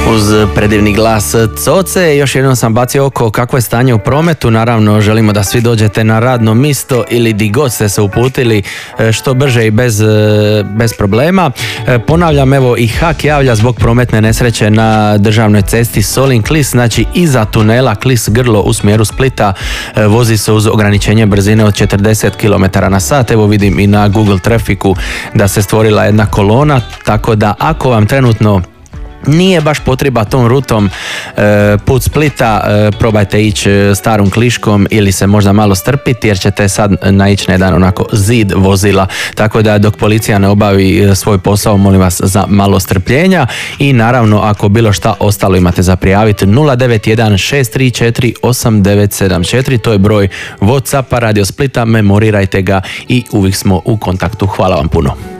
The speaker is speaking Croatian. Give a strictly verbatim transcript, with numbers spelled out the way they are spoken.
Uz predivni glas Coce još jednom sam bacio oko kakvo je stanje u prometu. Naravno želimo da svi dođete na radno misto ili di god ste se uputili što brže i bez, bez problema. Ponavljam, evo i Hak javlja zbog prometne nesreće na državnoj cesti Solin-Klis, znači iza tunela Klis-Grlo u smjeru Splita. Vozi se uz ograničenje brzine od četrdeset kilometara na sat. Evo vidim i na Google Trafiku da se stvorila jedna kolona, tako da ako vam trenutno nije baš potreba tom rutom e, put Splita, e, probajte ići starom Kliškom ili se možda malo strpiti jer ćete sad naići na jedan onako zid vozila, tako da dok policija ne obavi svoj posao, molim vas za malo strpljenja. I naravno ako bilo šta ostalo imate za prijaviti, nula devet jedan šest tri četiri osam devet sedam četiri, to je broj WhatsAppa Radio Splita, memorirajte ga i uvijek smo u kontaktu. Hvala vam puno.